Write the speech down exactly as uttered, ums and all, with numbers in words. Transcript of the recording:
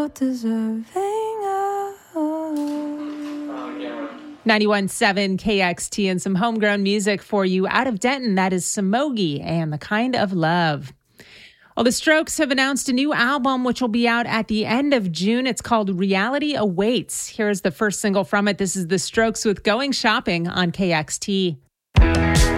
not deserving of. ninety-one point seven K X T and some homegrown music for you out of Denton. That is Samogi and The Kind of Love. Well, the Strokes have announced a new album, which will be out at the end of June. It's called Reality Awaits. Here's the first single from it. This is the Strokes with Going Shopping on K X T.